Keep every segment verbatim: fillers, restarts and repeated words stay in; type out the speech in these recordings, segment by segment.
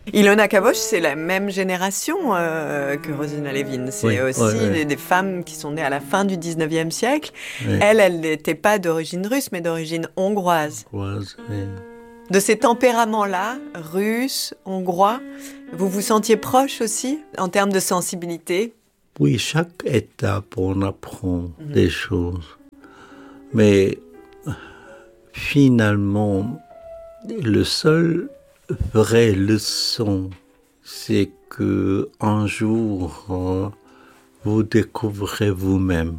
Ilona Cabot, c'est la même génération euh, que Rosina Levin. C'est oui, aussi oui, oui. Des, des femmes qui sont nées à la fin du dix-neuvième siècle. Oui. Elle, elle n'était pas d'origine russe, mais d'origine hongroise. Hongroise, oui. De ces tempéraments-là, russes, hongrois, vous vous sentiez proche aussi en termes de sensibilité? Oui, chaque étape, on apprend Mhm. des choses. Mais finalement, le seul vraie leçon, c'est que un jour, euh, vous découvrez vous-même.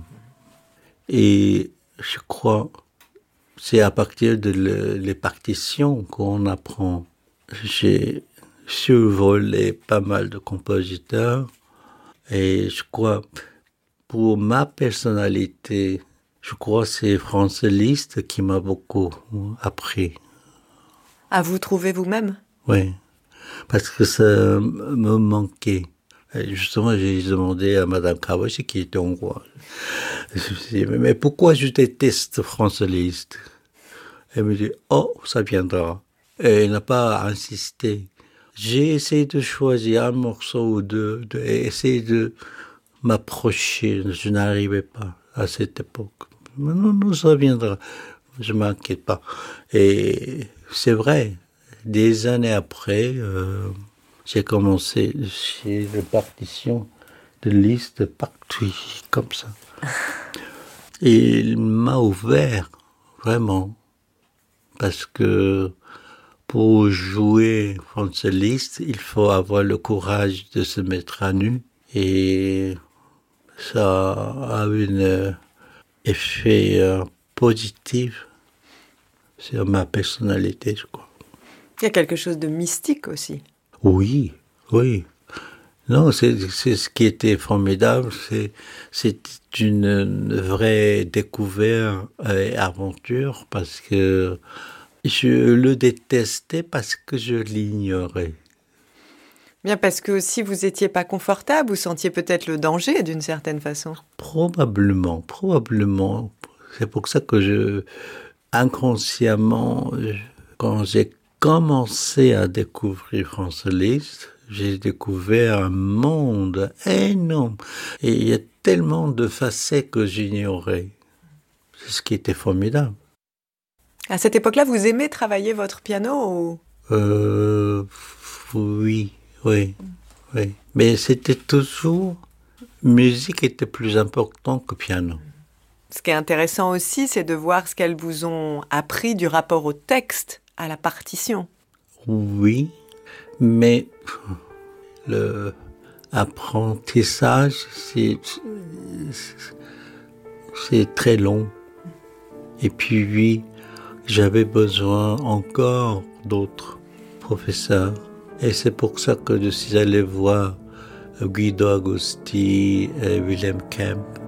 Et je crois, c'est à partir de le, les partitions qu'on apprend. J'ai survolé pas mal de compositeurs et je crois, pour ma personnalité, je crois que c'est Franz Liszt qui m'a beaucoup appris. À vous trouver vous-même? Oui, parce que ça me manquait. Et justement, j'ai demandé à Madame Kawashi, qui était hongroise. Je me suis dit, mais pourquoi je déteste Franz Liszt? Elle me dit, oh, ça viendra. Et elle n'a pas insisté. J'ai essayé de choisir un morceau ou deux, de, essayer de m'approcher. Je n'arrivais pas à cette époque. Mais non, non, ça viendra. Je ne m'inquiète pas. Et c'est vrai. Des années après, euh, j'ai commencé chez les partitions de Liszt partout, comme ça. Et il m'a ouvert, vraiment. Parce que pour jouer Franz Liszt, il faut avoir le courage de se mettre à nu. Et ça a un effet euh, positif sur ma personnalité, je crois. Il y a quelque chose de mystique aussi. Oui, oui. Non, c'est, c'est ce qui était formidable. C'est, c'est une, une vraie découverte et aventure parce que je le détestais parce que je l'ignorais. Bien parce que si vous n'étiez pas confortable, vous sentiez peut-être le danger d'une certaine façon. Probablement, probablement. C'est pour ça que je, inconsciemment, je, quand j'ai commencé à découvrir Franz Liszt, j'ai découvert un monde énorme. Et il y a tellement de facettes que j'ignorais. C'est ce qui était formidable. À cette époque-là, vous aimez travailler votre piano ou... Euh, oui, oui, oui. Mais c'était toujours... Musique était plus important que piano. Ce qui est intéressant aussi, c'est de voir ce qu'elles vous ont appris du rapport au texte, à la partition. Oui, mais le apprentissage, c'est, c'est très long. Et puis, oui, j'avais besoin encore d'autres professeurs. Et c'est pour ça que je suis allé voir Guido Agosti et Wilhelm Kempff.